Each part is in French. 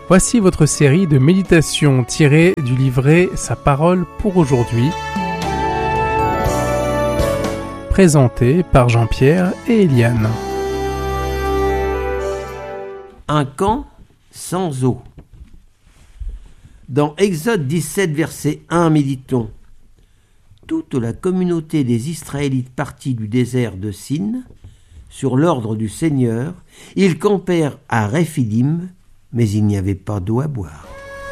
Voici votre série de méditations tirées du livret Sa parole pour aujourd'hui, présentée par Jean-Pierre et Eliane. Un camp sans eau. Dans Exode 17, verset 1, méditons. Toute la communauté des Israélites partis du désert de Sin, sur l'ordre du Seigneur, ils campèrent à Rephidim, mais il n'y avait pas d'eau à boire.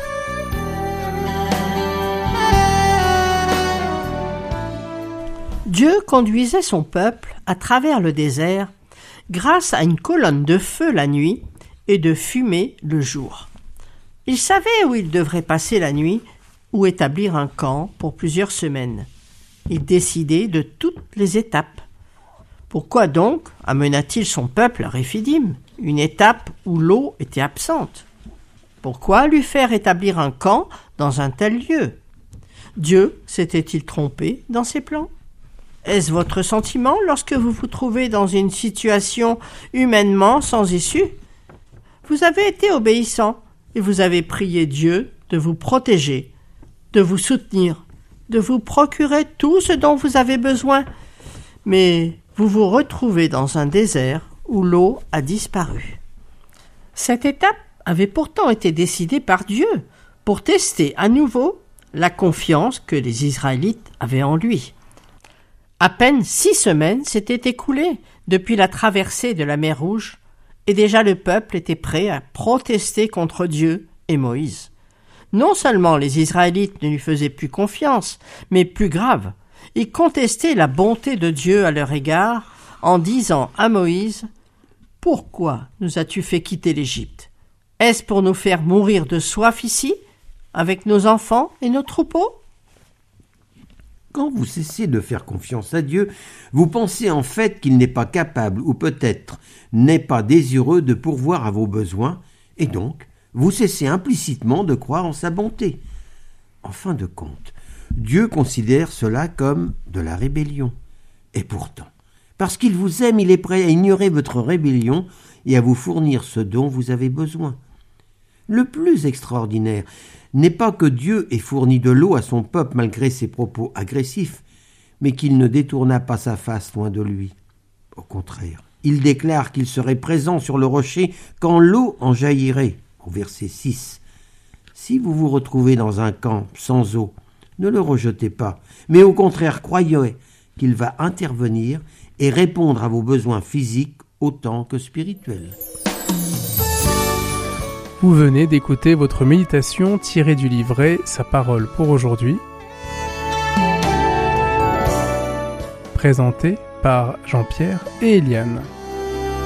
Dieu conduisait son peuple à travers le désert grâce à une colonne de feu la nuit et de fumée le jour. Il savait où il devrait passer la nuit ou établir un camp pour plusieurs semaines. Il décidait de toutes les étapes. Pourquoi donc amena-t-il son peuple à Rephidim, une étape où l'eau était absente? Pourquoi lui faire établir un camp dans un tel lieu? Dieu s'était-il trompé dans ses plans? Est-ce votre sentiment lorsque vous vous trouvez dans une situation humainement sans issue? Vous avez été obéissant et vous avez prié Dieu de vous protéger, de vous soutenir, de vous procurer tout ce dont vous avez besoin. Mais vous vous retrouvez dans un désert où l'eau a disparu. Cette étape avait pourtant été décidée par Dieu pour tester à nouveau la confiance que les Israélites avaient en lui. À peine 6 semaines s'étaient écoulées depuis la traversée de la mer Rouge et déjà le peuple était prêt à protester contre Dieu et Moïse. Non seulement les Israélites ne lui faisaient plus confiance, mais plus grave, ils contestaient la bonté de Dieu à leur égard en disant à Moïse « Pourquoi nous as-tu fait quitter l'Égypte? Est-ce pour nous faire mourir de soif ici, avec nos enfants et nos troupeaux ?» Quand vous cessez de faire confiance à Dieu, vous pensez en fait qu'il n'est pas capable ou peut-être n'est pas désireux de pourvoir à vos besoins et donc vous cessez implicitement de croire en sa bonté. En fin de compte, Dieu considère cela comme de la rébellion. Et pourtant, parce qu'il vous aime, il est prêt à ignorer votre rébellion et à vous fournir ce dont vous avez besoin. Le plus extraordinaire n'est pas que Dieu ait fourni de l'eau à son peuple malgré ses propos agressifs, mais qu'il ne détourna pas sa face loin de lui. Au contraire, il déclare qu'il serait présent sur le rocher quand l'eau en jaillirait. Au verset 6. Si vous vous retrouvez dans un camp sans eau, ne le rejetez pas, mais au contraire croyez qu'il va intervenir et répondre à vos besoins physiques autant que spirituels. Vous venez d'écouter votre méditation tirée du livret Sa parole pour aujourd'hui, présentée par Jean-Pierre et Eliane.